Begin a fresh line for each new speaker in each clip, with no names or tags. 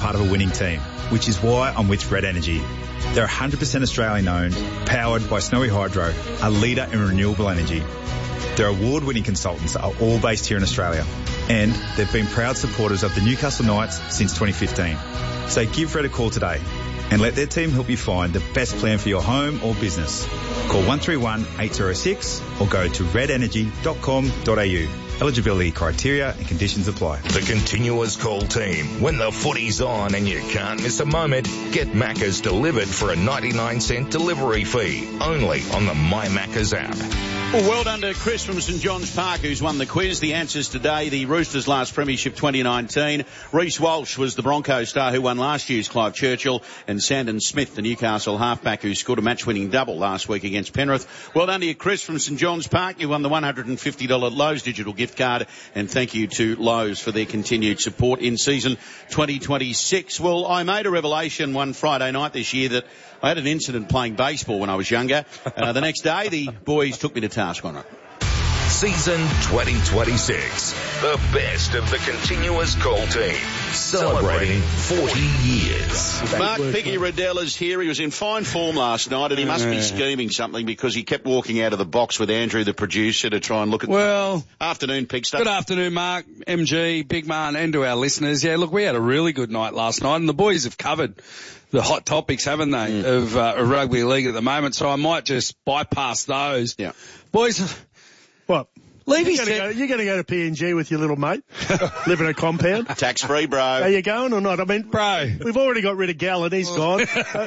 part of a winning team, which is why I'm with Red Energy. They're 100% Australian owned, powered by Snowy Hydro, a leader in renewable energy. Their award-winning consultants are all based here in Australia, and they've been proud supporters of the Newcastle Knights since 2015. So give Red a call today and let their team help you find the best plan for your home or business. Call 131 806 or go to redenergy.com.au. Eligibility criteria and conditions apply.
The Continuous Call team. When the footy's on and you can't miss a moment, get Macca's delivered for a 99-cent delivery fee. Only on the My Macca's app.
Well done to Chris from St John's Park, who's won the quiz. The answers today: the Roosters' last premiership 2019. Reece Walsh was the Broncos star who won last year's Clive Churchill. And Sandon Smith, the Newcastle halfback, who scored a match-winning double last week against Penrith. Well done to you, Chris from St John's Park. You won the $150 Lowe's digital gift card. And thank you to Lowe's for their continued support in season 2026. Well, I made a revelation one Friday night this year that I had an incident playing baseball when I was younger. The next day, the boys took me to task on it.
Season 2026. The best of the Continuous Call team. Celebrating 40 years.
Mark Piggy Riddell is here. He was in fine form last night, and he must be scheming something because he kept walking out of the box with Andrew, the producer, to try and look at the afternoon Pig stuff.
Good afternoon, Mark, MG, Big Man, and to our listeners. Yeah, look, we had a really good night last night, and the boys have covered the hot topics, haven't they, of rugby league at the moment, so I might just bypass those.
Yeah.
Boys,
what?
Levy's
you're going to go to PNG with your little mate, live in a compound.
Tax-free, bro.
Are you going or not? I mean,
bro,
we've already got rid of Gallen. He's gone.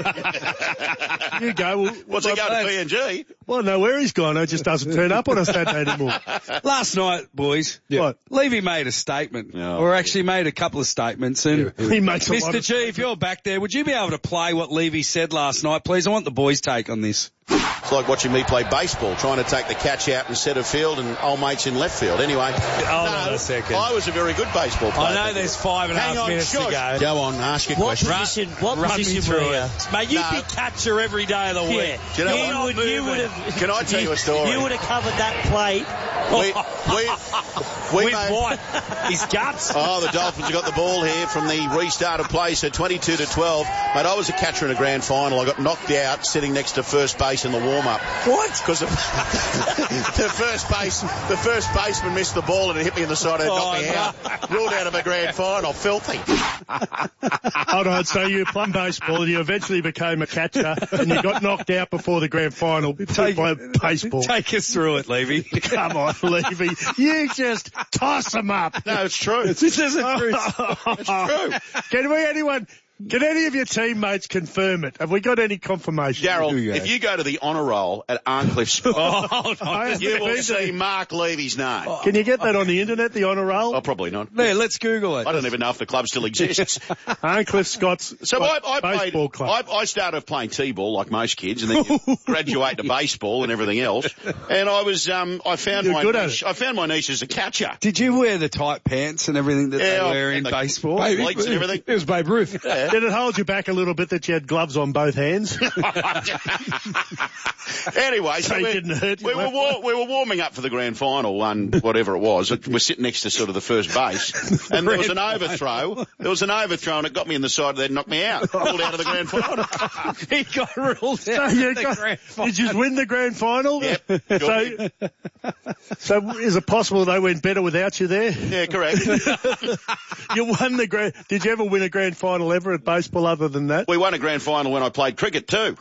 You go.
What's he going to PNG?
Well, I know where he's gone. He just doesn't turn up on a Saturday anymore.
Last night, boys,
What?
Levy made a statement, or actually made a couple of statements. And
he makes a lot
Mr. G, if you're back there, would you be able to play what Levy said last night, please? I want the boys' take on this.
It's like watching me play baseball, trying to take the catch out in centre field and old mates in left field. Anyway,
hold on a second.
I was a very good baseball player.
I know there's 5.5 minutes to go.
Go on, ask your question.
What position were you?
Mate, you'd be catcher every day of the week.
Do you know
You would have.
Can I tell you a story?
You would have covered that plate.
We
with
made,
what? His guts?
Oh, the Dolphins have got the ball here from the restart of play, so 22-12. Mate, I was a catcher in a grand final. I got knocked out sitting next to first base in the warm-up.
What?
Because the first baseman missed the ball and it hit me in the side and it knocked me out. Ruled out of a grand final. Filthy.
Hold on, so you played baseball and you eventually became a catcher and you got knocked out before the grand final by baseball.
Take us through it, Levy.
Come on, Levy. You just toss them up.
No, it's true.
This isn't true.
It's true.
Can any of your teammates confirm it? Have we got any confirmation?
Darryl, if you go to the honour roll at Arncliffe School, you will see Mark Levy's name.
Can you get that on the internet, the honour roll?
Oh, probably not.
Yeah, let's Google it.
I don't even know if the club still exists.
Arncliffe Scott's baseball club.
I started playing T-ball like most kids, and then you graduate to baseball and everything else. And I found my niche as a catcher.
Did you wear the tight pants and everything that they wear in baseball?
Legs and everything.
It was Babe Ruth.
Yeah.
Did it hold you back a little bit that you had gloves on both hands?
Anyway, so
it didn't hurt you.
we were warming up for the grand final, whatever it was. We're sitting next to sort of the first base, and there was an overthrow. And it got me in the side and knocked me out. Ruled out of the grand final.
He got ruled out of the grand final.
Did you win the grand final?
Yep.
So is it possible they went better without you there?
Yeah, correct.
You won the grand. Did you ever win a grand final ever at baseball other than that?
We won a grand final when I played cricket too.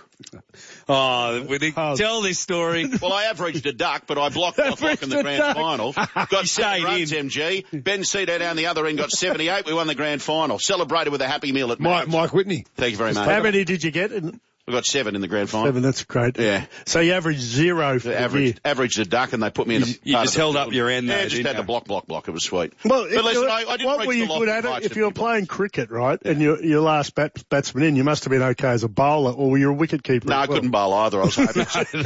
Tell this story.
Well, I averaged a duck, but I blocked in the grand final. Got 7 runs, MG. Ben Cito down the other end got 78. We won the grand final. Celebrated with a happy meal at
Mike Whitney.
Thank you very much.
How many did you get?
We got 7 in the grand final.
7, that's great.
Yeah.
So you averaged 0 for the year.
Averaged a duck, and they put me in a...
You just held up your end there,
Yeah, just had to block. It was sweet.
Well,
but listen, I didn't
what were you good at it? If you were playing cricket, right, and your last batsman in, you must have been okay as a bowler, or were you a wicket keeper?
No, I couldn't bowl either. I was hoping.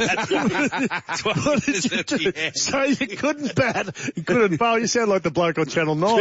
What did you do? So you couldn't bat, you couldn't bowl. You sound like the bloke on Channel 9.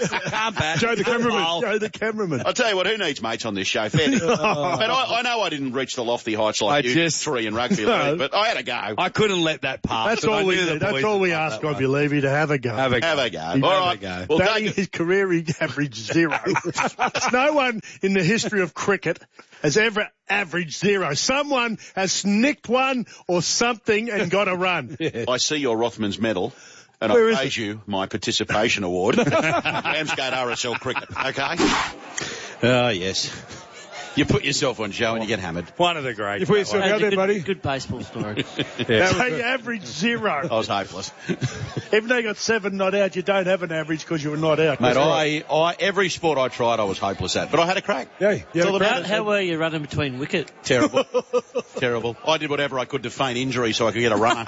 Can't bat.
Joe the cameraman.
I'll tell you what, who needs mates on this show? Fair. But I know I didn't didn't reach the lofty heights like you three in rugby league, but I had a go.
I couldn't let that pass.
That's all we do. That's all we ask of you, Levy, to have a go.
Have a go. All right. Well,
batting his career average 0. No one in the history of cricket has ever averaged 0. Someone has nicked one or something and got a run.
I see your Rothmans medal. And I paid you my participation award. Ramsgate RSL Cricket, okay? Oh, yes. You put yourself on show and you get hammered.
One of the great.
You put yourself out there, buddy.
Good baseball story.
They averaged 0.
I was hopeless.
Even though you got 7 not out, you don't have an average because you were not out.
Mate, I every sport I tried I was hopeless at, but I had a crack.
Yeah.
How were you running between wicket?
Terrible. Terrible. I did whatever I could to feign injury so I could get a runner.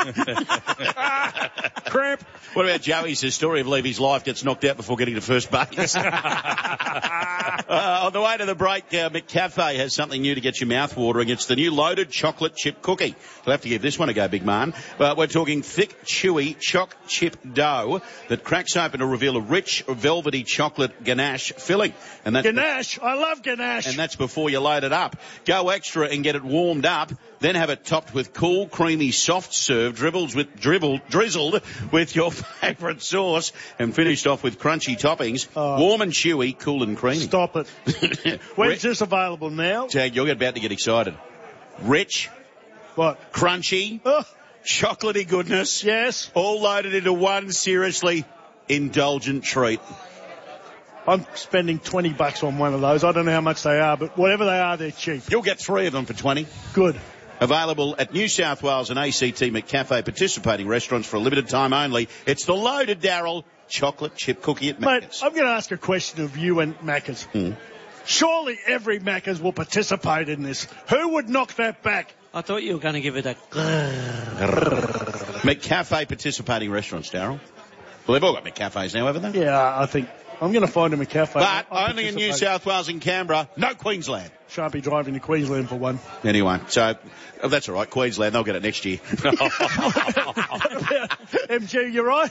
Cramp.
What about Joey's? His story of Levy's life gets knocked out before getting to first base. On the way to the break, McCafe has something new to get your mouth watering. It's the new loaded chocolate chip cookie. We'll have to give this one a go, big man. But we're talking thick, chewy choc chip dough that cracks open to reveal a rich, velvety chocolate ganache filling. And that's
Ganache. I love ganache.
And that's before you load it up. Go extra and get it warmed up. Then have it topped with cool, creamy, soft serve, drizzled with your favourite sauce, and finished off with crunchy toppings. Warm and chewy, cool and creamy.
Stop it. When's this available now?
Tag, you're about to get excited. Rich.
What?
Crunchy. Chocolatey goodness.
Yes.
All loaded into one seriously indulgent treat.
I'm spending $20 on one of those. I don't know how much they are, but whatever they are, they're cheap.
You'll get 3 of them for 20.
Good.
Available at New South Wales and ACT McCafe participating restaurants for a limited time only. It's the loaded Darryl chocolate chip cookie at Macca's.
Mate, I'm going to ask a question of you and Macca's. Surely every Macca's will participate in this. Who would knock that back?
I thought you were going to give it a...
McCafe participating restaurants, Darryl. Well, they've all got McCafes now, haven't they?
Yeah, I think I'm going to find him a cafe.
But only in New South Wales and Canberra, no Queensland.
Shan't be driving to Queensland for one.
Anyway, so that's all right. Queensland, they'll get it next year.
MG, you're right.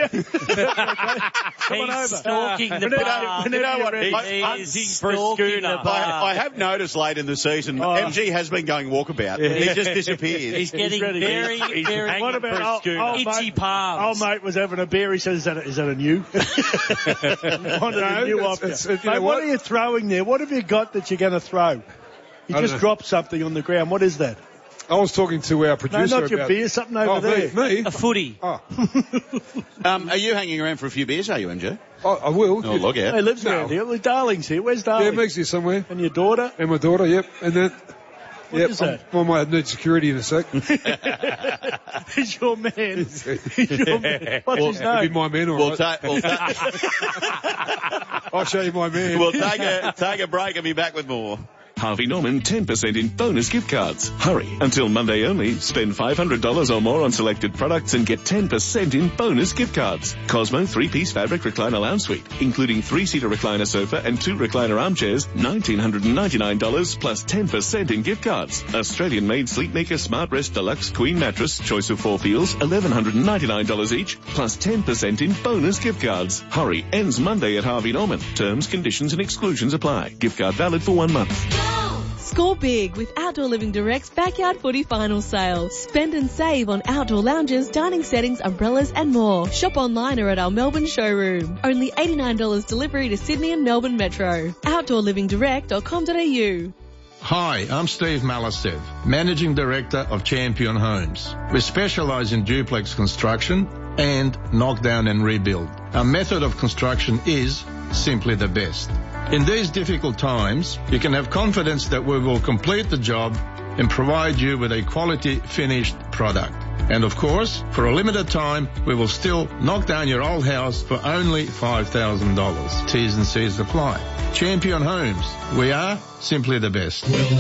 Come on over.
Stalking the bar.
You know what?
He's stalking the bar.
I have noticed late in the season, MG has been going walkabout. He just disappears.
He's getting very
What about
itchy palms.
Old mate was having a beer. He said, is that a new? Wanted a new option. Mate, what are you throwing there? What have you got that you're going to throw? You just dropped something on the ground. What is that?
I was talking to our producer
No, not your beer. Something over there.
Me?
A footy.
Oh.
Are you hanging around for a few beers, are you, MJ?
I will.
Oh, look out.
He lives around here. Well, Darling's here. Where's Darling?
Yeah, Meg's here somewhere.
And your daughter?
And my daughter, yep. And then...
What is that?
I might need security in a sec.
He's your man. He's your man. What's his
He'll be
name?
my man, all right. I'll show you my man.
We'll take a break and be back with more.
Harvey Norman 10% in bonus gift cards. Hurry. Until Monday only, spend $500 or more on selected products and get 10% in bonus gift cards. Cosmo 3-piece fabric recliner lounge suite, including 3-seater recliner sofa and 2 recliner armchairs, $1,999 plus 10% in gift cards. Australian-made Sleepmaker Smart Rest Deluxe Queen Mattress, choice of 4 feels, $1,199 each, plus 10% in bonus gift cards. Hurry. Ends Monday at Harvey Norman. Terms, conditions and exclusions apply. Gift card valid for 1 month.
Score big with Outdoor Living Direct's Backyard Footy Final Sale. Spend and save on outdoor lounges, dining settings, umbrellas and more. Shop online or at our Melbourne showroom. Only $89 delivery to Sydney and Melbourne Metro. OutdoorLivingDirect.com.au.
Hi, I'm Steve Malisev, Managing Director of Champion Homes. We specialise in duplex construction and knockdown and rebuild. Our method of construction is simply the best. In these difficult times, you can have confidence that we will complete the job and provide you with a quality finished product. And of course, for a limited time, we will still knock down your old house for only $5,000. T's and C's apply. Champion Homes. We are simply the best.